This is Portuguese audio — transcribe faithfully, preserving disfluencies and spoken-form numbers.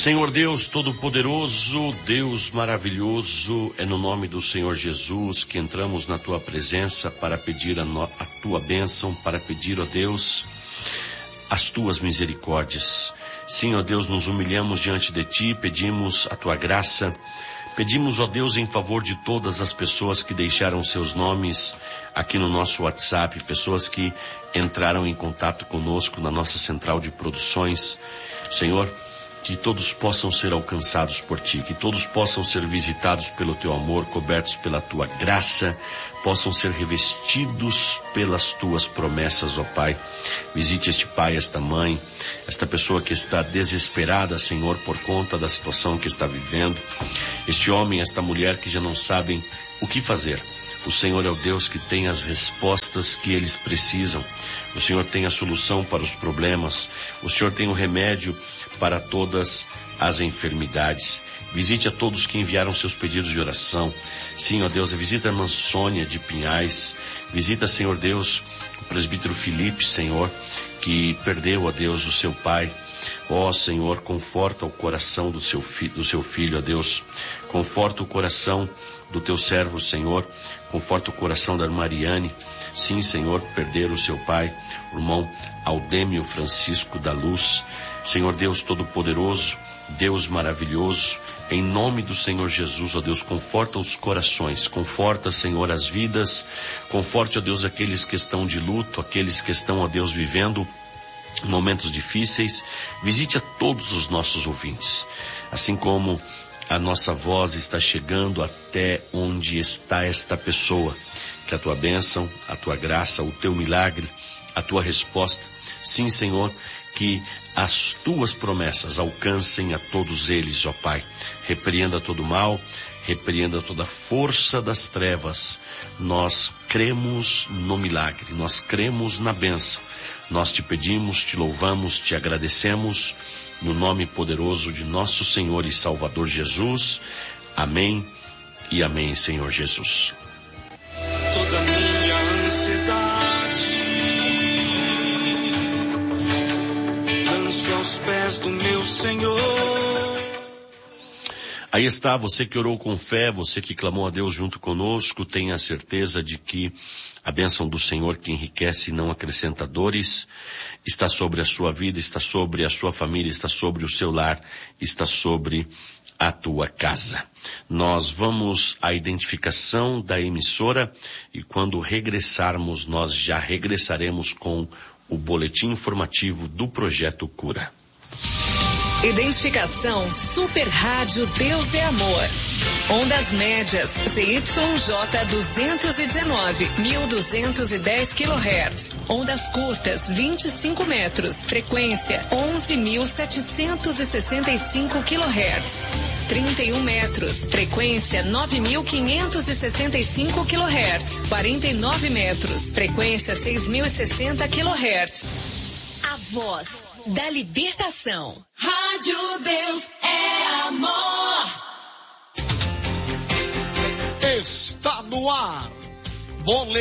Senhor Deus Todo-Poderoso, Deus maravilhoso, é no nome do Senhor Jesus que entramos na Tua presença para pedir a, no, a Tua bênção, para pedir, ó Deus, as Tuas misericórdias. Sim, ó Deus, nos humilhamos diante de Ti, pedimos a Tua graça, pedimos, ó Deus, em favor de todas as pessoas que deixaram seus nomes aqui no nosso WhatsApp, pessoas que entraram em contato conosco na nossa central de produções. Senhor, que todos possam ser alcançados por Ti, que todos possam ser visitados pelo Teu amor, cobertos pela Tua graça, possam ser revestidos pelas Tuas promessas, ó Pai. Visite este pai, esta mãe, esta pessoa que está desesperada, Senhor, por conta da situação que está vivendo, este homem, esta mulher que já não sabem o que fazer. O Senhor é o Deus que tem as respostas que eles precisam. O Senhor tem a solução para os problemas. O Senhor tem o remédio para todas as enfermidades. Visite a todos que enviaram seus pedidos de oração. Sim, ó Deus, visita a irmã Sônia de Pinhais. Visita, Senhor Deus, o presbítero Felipe, Senhor, que perdeu, ó Deus, o seu pai. Ó Senhor, conforta o coração do seu, fi, do seu filho, ó Deus. Conforta o coração do teu servo, Senhor. Conforta o coração da irmã Mariane. Sim, Senhor, perder o seu pai, o irmão Aldêmio Francisco da Luz. Senhor Deus Todo-Poderoso, Deus maravilhoso, em nome do Senhor Jesus, ó Deus, conforta os corações, conforta, Senhor, as vidas, conforte, ó Deus, aqueles que estão de luto, aqueles que estão, ó Deus, vivendo momentos difíceis. Visite a todos os nossos ouvintes, assim como a nossa voz está chegando até onde está esta pessoa, que a Tua bênção, a Tua graça, o Teu milagre, a Tua resposta, sim, Senhor, que as Tuas promessas alcancem a todos eles, ó Pai. Repreenda todo mal, repreenda toda força das trevas. Nós cremos no milagre, nós cremos na bênção. Nós te pedimos, te louvamos, te agradecemos, no nome poderoso de nosso Senhor e Salvador Jesus. Amém e amém, Senhor Jesus. Toda minha ansiedade lanço aos pés do meu Senhor. Aí está, você que orou com fé, você que clamou a Deus junto conosco, tenha certeza de que a bênção do Senhor que enriquece e não acrescenta dores está sobre a sua vida, está sobre a sua família, está sobre o seu lar, está sobre a tua casa. Nós vamos à identificação da emissora e quando regressarmos, nós já regressaremos com o boletim informativo do Projeto Cura. Identificação Super Rádio Deus é Amor. Ondas médias C Y J duzentos e dezenove, mil duzentos e dez quilohertz. Ondas curtas vinte e cinco metros. Frequência onze mil setecentos e sessenta e cinco quilohertz. trinta e um metros. Frequência nove mil quinhentos e sessenta e cinco quilohertz. quarenta e nove metros. Frequência seis mil e sessenta quilohertz. A voz da libertação. Rádio Deus é Amor. Está no ar. Boletim